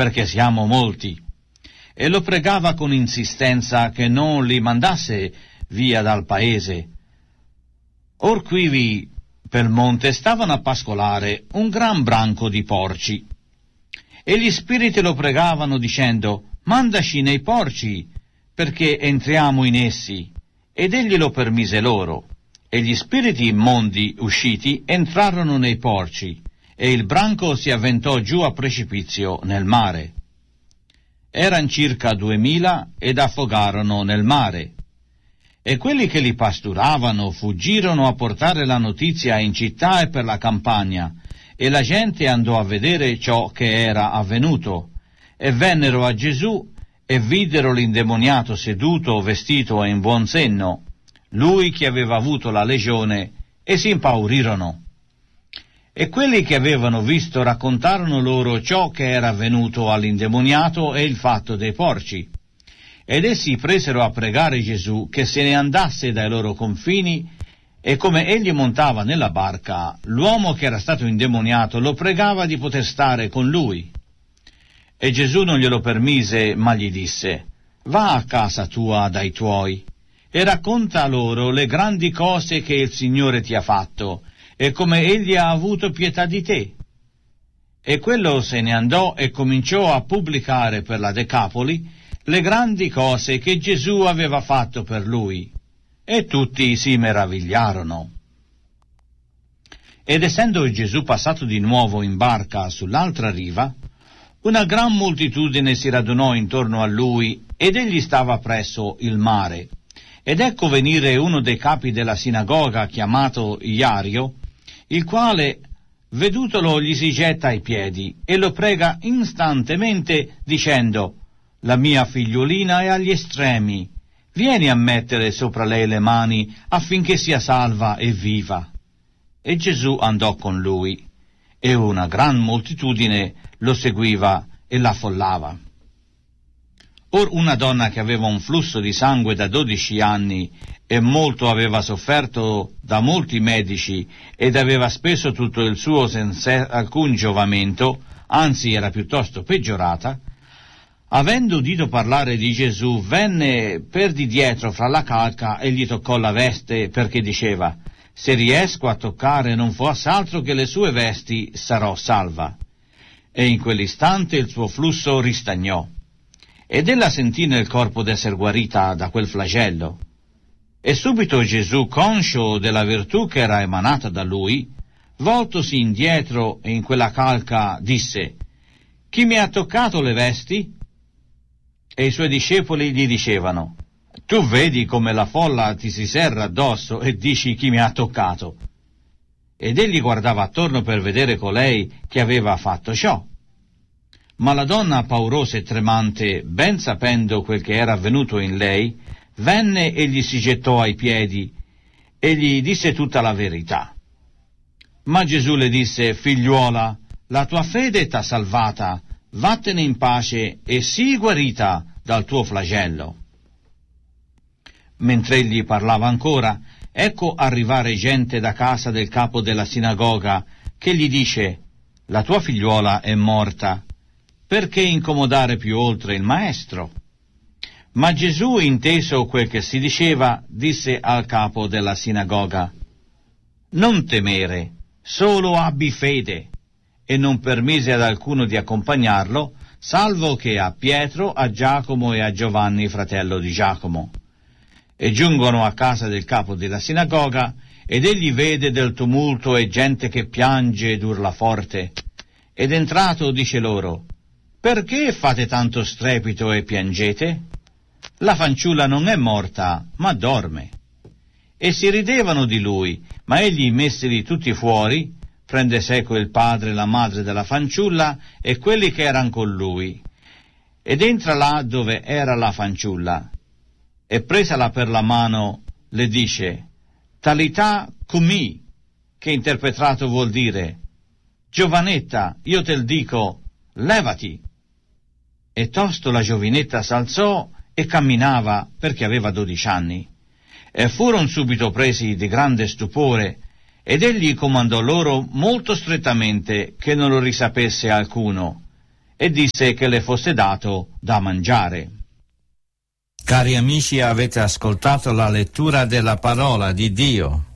perché siamo molti. E lo pregava con insistenza che non li mandasse via dal paese. Or quivi per monte stavano a pascolare un gran branco di porci, e gli spiriti lo pregavano dicendo: mandaci nei porci, perché entriamo in essi. Ed egli lo permise loro, e gli spiriti immondi usciti entrarono nei porci, e il branco si avventò giù a precipizio nel mare. Eran circa 2000 ed affogarono nel mare. E quelli che li pasturavano fuggirono a portare la notizia in città e per la campagna, e la gente andò a vedere ciò che era avvenuto, e vennero a Gesù e videro l'indemoniato seduto, vestito in buon senno, lui che aveva avuto la legione, e si impaurirono. E quelli che avevano visto raccontarono loro ciò che era avvenuto all'indemoniato e il fatto dei porci. Ed essi presero a pregare Gesù che se ne andasse dai loro confini, e come egli montava nella barca, l'uomo che era stato indemoniato lo pregava di poter stare con lui. E Gesù non glielo permise, ma gli disse: va a casa tua dai tuoi, e racconta loro le grandi cose che il Signore ti ha fatto, e come egli ha avuto pietà di te. E quello se ne andò e cominciò a pubblicare per la Decapoli le grandi cose che Gesù aveva fatto per lui, e tutti si meravigliarono. Ed essendo Gesù passato di nuovo in barca sull'altra riva, una gran moltitudine si radunò intorno a lui, ed egli stava presso il mare. Ed ecco venire uno dei capi della sinagoga, chiamato Iario, il quale, vedutolo, gli si getta ai piedi e lo prega instantemente, dicendo: la mia figliolina è agli estremi, vieni a mettere sopra lei le mani affinché sia salva e viva. E Gesù andò con lui, e una gran moltitudine lo seguiva e l'affollava. Or una donna che aveva un flusso di sangue da 12 anni e molto aveva sofferto da molti medici ed aveva speso tutto il suo senza alcun giovamento, anzi era piuttosto peggiorata, avendo udito parlare di Gesù, venne per di dietro fra la calca e gli toccò la veste, perché diceva: se riesco a toccare non fosse altro che le sue vesti, sarò salva. E in quell'istante il suo flusso ristagnò, ed ella sentì nel corpo d'esser guarita da quel flagello. E subito Gesù, conscio della virtù che era emanata da lui, voltosi indietro e in quella calca disse: chi mi ha toccato le vesti? E i suoi discepoli gli dicevano: tu vedi come la folla ti si serra addosso e dici: chi mi ha toccato? Ed egli guardava attorno per vedere colei che aveva fatto ciò. Ma la donna, paurosa e tremante, ben sapendo quel che era avvenuto in lei, venne e gli si gettò ai piedi e gli disse tutta la verità. Ma Gesù le disse: figliuola, la tua fede t'ha salvata, vattene in pace e sii guarita dal tuo flagello. Mentre egli parlava ancora, ecco arrivare gente da casa del capo della sinagoga, che gli dice: la tua figliuola è morta, perché incomodare più oltre il maestro? Ma Gesù, inteso quel che si diceva, disse al capo della sinagoga: non temere, solo abbi fede. E non permise ad alcuno di accompagnarlo, salvo che a Pietro, a Giacomo e a Giovanni, fratello di Giacomo. E giungono a casa del capo della sinagoga, ed egli vede del tumulto e gente che piange ed urla forte. Ed entrato dice loro: perché fate tanto strepito e piangete? La fanciulla non è morta, ma dorme. E si ridevano di lui, ma egli, messili tutti fuori, prende seco il padre e la madre della fanciulla e quelli che eran con lui, ed entra là dove era la fanciulla, e presala per la mano le dice: Talità cumi, che interpretato vuol dire: giovanetta, io te l dico, levati. E tosto la giovinetta s'alzò e camminava, perché aveva 12 anni. E furono subito presi di grande stupore, ed egli comandò loro molto strettamente che non lo risapesse alcuno, e disse che le fosse dato da mangiare. Cari amici, avete ascoltato la lettura della parola di Dio.